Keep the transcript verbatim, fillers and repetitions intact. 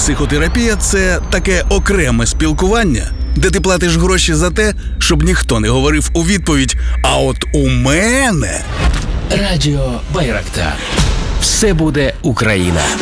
Психотерапія – це таке окреме спілкування, де ти платиш гроші за те, щоб ніхто не говорив у відповідь «А от у мене…» Радіо Байрактар. Все буде Україна.